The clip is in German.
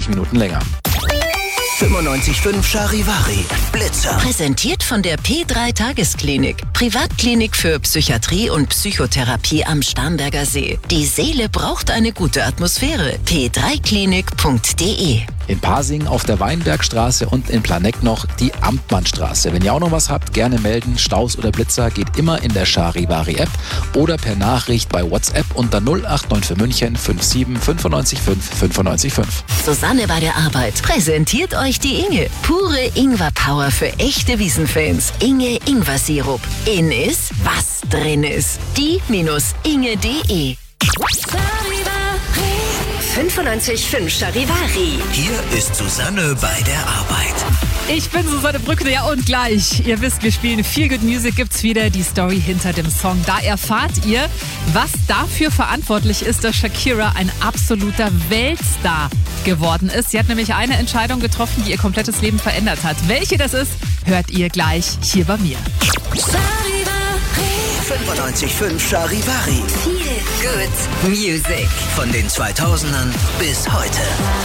20 Minuten länger. 95.5 Charivari, Blitzer. Präsentiert von der P3 Tagesklinik. Privatklinik für Psychiatrie und Psychotherapie am Starnberger See. Die Seele braucht eine gute Atmosphäre. p3klinik.de. In Pasing auf der Weinbergstraße und in Planegg noch die Amtmannstraße. Wenn ihr auch noch was habt, gerne melden. Staus oder Blitzer geht immer in der Charivari-App oder per Nachricht bei WhatsApp unter 089 für München 57 95 5 95 5. Susanne bei der Arbeit präsentiert euch die Inge. Pure Ingwer-Power für echte Wiesenfans. Inge Ingwer-Sirup. In ist, was drin ist. Die-inge.de. 95.5 Charivari. Hier ist Susanne bei der Arbeit. Ich bin Susanne Brückner, ja, und gleich. Ihr wisst, wir spielen Feel Good Music, gibt's wieder die Story hinter dem Song. Da erfahrt ihr, was dafür verantwortlich ist, dass Shakira ein absoluter Weltstar geworden ist. Sie hat nämlich eine Entscheidung getroffen, die ihr komplettes Leben verändert hat. Welche das ist, hört ihr gleich hier bei mir. 95.5 Charivari. Feel Good Music. Von den 2000ern bis heute.